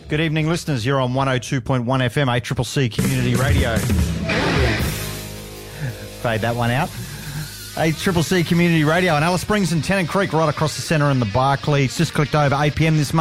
Good evening, listeners. You're on 102.1 FM, ACCC Community Radio. Fade that one out. ACCC Community Radio in Alice Springs and Tennant Creek, right across the centre in the Barclay. It's just clicked over 8 p.m. this